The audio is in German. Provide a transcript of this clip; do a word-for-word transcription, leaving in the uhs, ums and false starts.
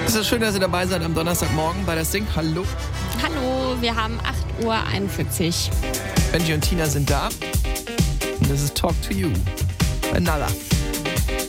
Es ist schön, dass ihr dabei seid am Donnerstagmorgen bei der Sync. Hallo. Hallo, wir haben acht Uhr einundvierzig. Benji und Tina sind da. Und das ist Talk to You bei Nala.